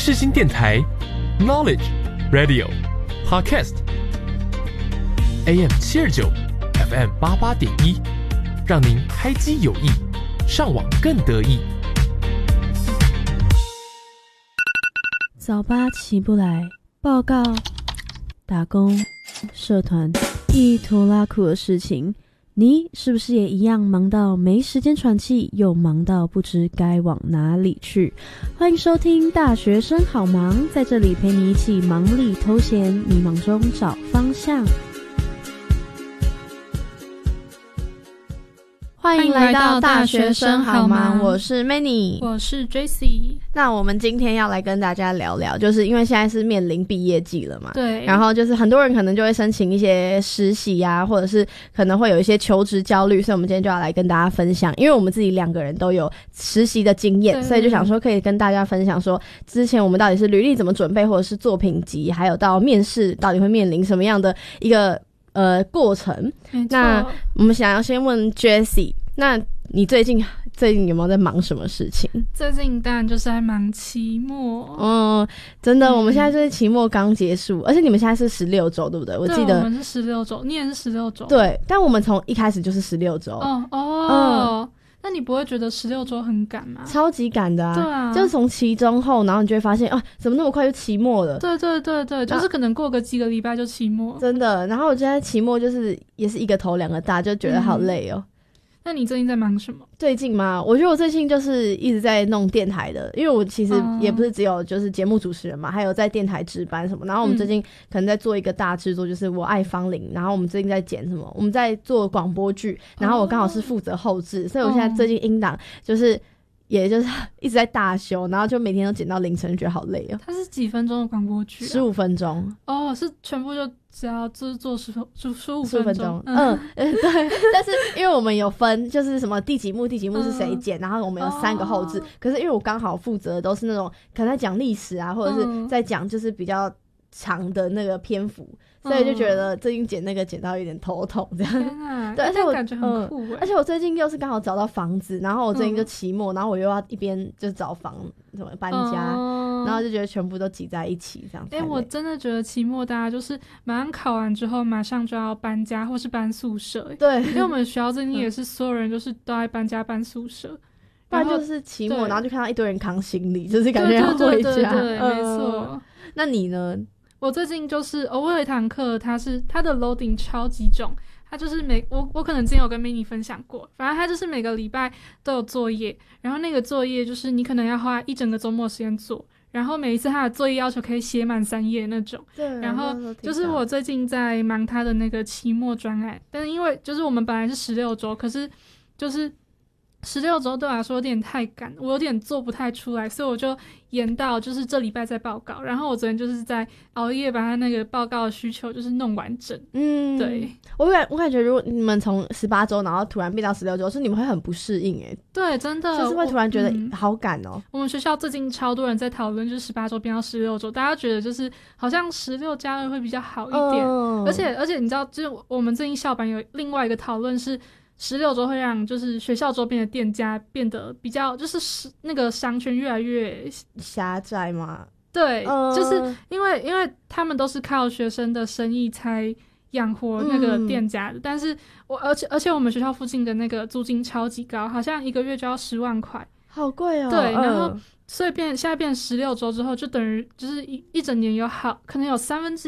世新电台 Knowledge Radio Podcast AM 729 FM 88.1，让您开机有益，上网更得意。 早八起不来，报告、打工、社团一拖拉苦的事情，你是不是也一样忙到没时间喘气，又忙到不知该往哪里去？欢迎收听大学生好忙，在这里陪你一起忙里偷闲，迷茫中找方向。欢迎来到大学生好忙，我是 Manny， 我是 Jessie。 那我们今天要来跟大家聊聊，就是因为现在是面临毕业季了嘛， 对， 然后就是很多人可能就会申请一些实习啊，或者是可能会有一些求职焦虑，所以我们今天就要来跟大家分享，因为我们自己两个人都有实习的经验，所以就想说可以跟大家分享说，之前我们到底是履历怎么准备，或者是作品集，还有到面试到底会面临什么样的一个过程。那我们想要先问 Jessie， 那你最近有没有在忙什么事情？ 最近当然就是在忙期末。 真的，我们现在就是期末刚结束，而且你们现在是16周，对不对？我记得我们是16周，你也是16周。 对，但我们从一开始就是16周。 那你不会觉得16周很赶吗？ 超级赶的啊！ 对啊， 就是从期中后，然后你就会发现怎么那么快就期末了？ 对，就是可能过个几个礼拜就期末。 真的，然后我觉得期末就是也是一个头两个大，就觉得好累哦。 那你最近在忙什么？ 最近吗？我觉得我最近就是一直在弄电台的，因为我其实也不是只有就是节目主持人嘛，还有在电台值班什么。然后我们最近可能在做一个大制作，就是我爱芳龄。然后我们最近在剪什么？我们在做广播剧，然后我刚好是负责后制，所以我现在最近音档就是也就是一直在大修，然后就每天都剪到凌晨，觉得好累哦。 它是几分钟的广播剧 ？15分钟。 是全部就只要就是做15 分钟。对。但是因为我们有分，就是什么第几幕是谁剪，然后我们有3个后制。可是因为我刚好负责的都是那种可能在讲历史啊，或者是在讲就是比较长的那个篇幅。所以就觉得最近剪那个剪到有点头痛这样。对，而且我感觉很酷而且我最近又是刚好找到房子，然后我最近就期末，然后我又要一边就找房什么搬家，然后就觉得全部都挤在一起这样。 我真的觉得期末大家就是马上考完之后马上就要搬家或是搬宿舍。 对， 因为我们学校最近也是所有人就是都在搬家搬宿舍， 不然就是期末然后就看到一堆人扛行李，就是感觉要回家。 对，没错。 那你呢？ 我最近就是我有一堂课，它的 loading 超级重，它就是我可能之前有跟 Manny 分享过，反正它就是每个礼拜都有作业，然后那个作业就是你可能要花一整个周末时间做，然后每一次它的作业要求可以写满3页那种。 对， 然后就是我最近在忙它的那个期末专案，但是因为就是我们本来是16周，可是就是16周对我来说有点太赶，我有点做不太出来，所以我就延到就是这礼拜再报告。然后我昨天就是在熬夜把他那个报告的需求就是弄完整。对， 我感觉如果你们从18周然后突然变到16周，是你们会很不适应耶。 对，真的就是会突然觉得好赶哦。 我们学校最近超多人在讨论，就是18周变到16周，大家觉得就是好像16+2会比较好一点。而且你知道，就是我们最近校版有另外一个讨论是16周会让就是学校周边的店家变得比较就是那个商圈越来越狭窄嘛。 对，就是因为他们都是靠学生的生意才养活那个店家的，但是而且我们学校附近的那个租金超级高，好像1个月就要10万块， 好贵哦。 对，然后所以现在变16周之后，就等于就是一整年可能有1/3